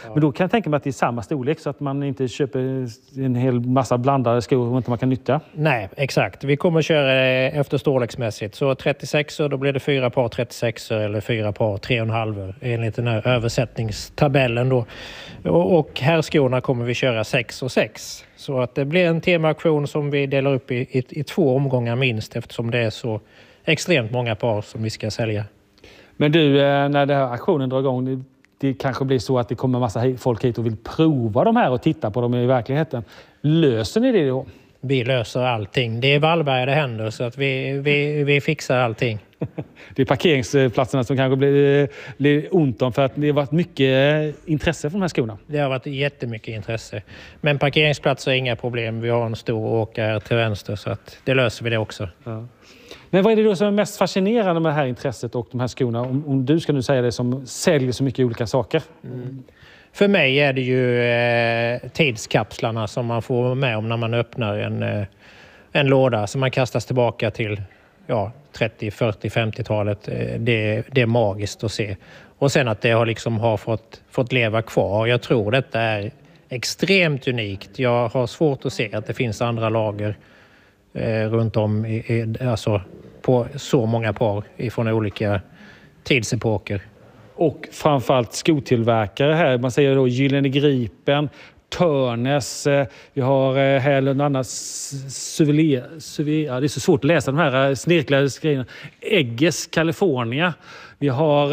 Men då kan jag tänka mig att det är samma storlek så att man inte köper en hel massa blandade skor och inte man kan nyttja. Nej, exakt. Vi kommer att köra efter storleksmässigt. Så 36 då blir det 4 par 36 eller 4 par 3,5 enligt den här översättningstabellen då. Och här skorna kommer vi köra 6 och 6. Så att det blir en temaaktion som vi delar upp i 2 omgångar minst eftersom det är så extremt många par som vi ska sälja. Men du, när den här aktionen drar igång, det kanske blir så att det kommer massa folk hit och vill prova de här och titta på dem i verkligheten. Löser ni det då? Vi löser allting. Det är Vallberg det händer så att vi fixar allting. Det är parkeringsplatserna som kanske blir ont om för att det har varit mycket intresse för de här skorna. Det har varit jättemycket intresse. Men parkeringsplatser är inga problem. Vi har en stor åkare till vänster så att det löser vi det också. Ja. Men vad är det då som är mest fascinerande med det här intresset och de här skorna? Om du ska nu säga det som säljer så mycket olika saker. Mm. För mig är det ju tidskapslarna som man får med om när man öppnar en låda som man kastas tillbaka till 30, 40, 50-talet. Det är magiskt att se. Och sen att det har fått leva kvar. Jag tror detta är extremt unikt. Jag har svårt att se att det finns andra lager runt om alltså på så många par ifrån olika tidsepoker. Och framförallt skotillverkare här. Man säger då Gyllene Gripen, Törnes, vi har här en annan Suvelia, det är så svårt att läsa de här snirklade skrivna. Egges, California. Vi har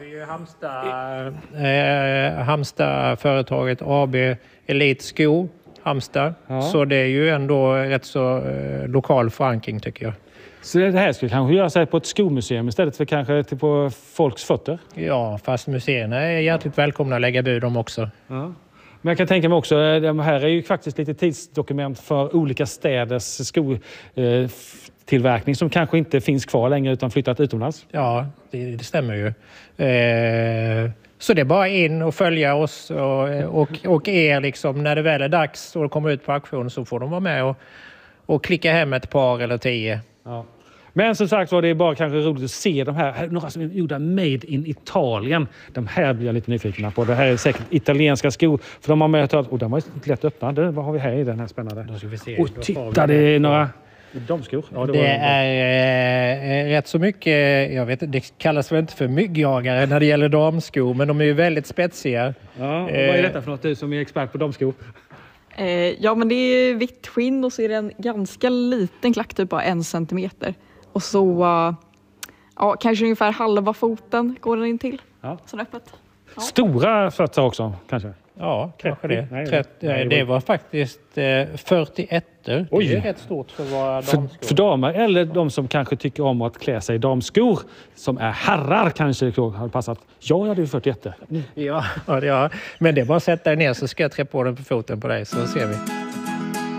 Halmstad-företaget AB Elite Sko, Halmstad. Ja. Så det är ju ändå rätt så lokal förankring tycker jag. Så det här skulle kanske göra sig på ett skomuseum istället för kanske på folks fötter? Ja, fast museerna är hjärtligt välkomna att lägga bud om också. Ja. Men jag kan tänka mig också, de här är ju faktiskt lite tidsdokument för olika städers skotillverkning som kanske inte finns kvar längre utan flyttat utomlands. Ja, det stämmer ju. Så det är bara in och följa oss och er liksom, när det väl är dags och kommer ut på auktion så får de vara med och klicka hem ett par eller 10. Ja. Men som sagt var det är bara kanske roligt att se de här, några som är gjorda made in Italien. De här blir jag lite nyfikna på. Det här är säkert italienska skor. För de har med och de var inte lätt öppnade. Vad har vi här i den här spännande? Då ska vi se. Och titta, det är några damskor. Ja, det är rätt så mycket, jag vet det kallas väl inte för myggjagare när det gäller damskor. Men de är ju väldigt spetsiga. Ja, vad är detta för något du som är expert på damskor? Ja, men det är vitt skinn och så är det en ganska liten klack, typ av 1 centimeter. Och så kanske ungefär halva foten går den in till. Ja. Så öppet. Ja. Stora fötter också kanske? Ja, kanske det. Det var faktiskt 41. Det är rätt stort för våra damskor. För damer eller de som kanske tycker om att klä sig i damskor som är herrar kanske har passat. Ja, det är 41. Ja, men det är bara att sätta dig ner så ska jag trä på den på foten på dig så ser vi.